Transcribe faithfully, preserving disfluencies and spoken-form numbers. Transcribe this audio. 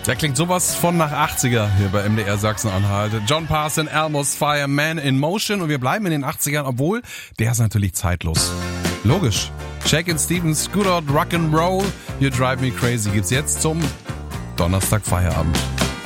Der klingt sowas von nach achtziger hier bei M D R Sachsen-Anhalt. John Parson, Elmo's Fire, Man in Motion. Und wir bleiben in den achtzigern, obwohl der ist natürlich zeitlos. Logisch. Shakin' Stevens, Good Old Rock'n'Roll, You Drive Me Crazy gibt's jetzt zum Donnerstag Feierabend.